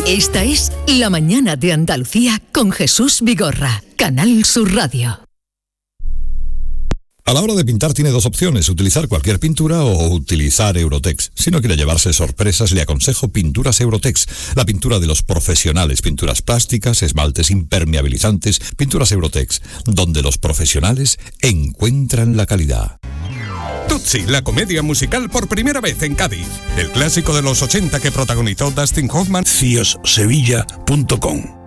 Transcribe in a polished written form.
Esta es La Mañana de Andalucía con Jesús Vigorra, Canal Sur Radio. A la hora de pintar tiene dos opciones, utilizar cualquier pintura o utilizar Eurotex. Si no quiere llevarse sorpresas, le aconsejo Pinturas Eurotex, la pintura de los profesionales, pinturas plásticas, esmaltes impermeabilizantes, Pinturas Eurotex, donde los profesionales encuentran la calidad. Tutsi, la comedia musical por primera vez en Cádiz. El clásico de los 80 que protagonizó Dustin Hoffman. ciosevilla.com